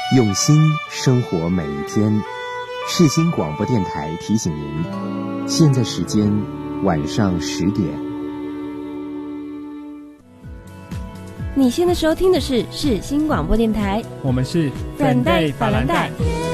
用心生活每一天。世新广播电台提醒您，现在时间晚上10点。 你现在收听的是世新广播电台， 我们是粉黛法兰黛。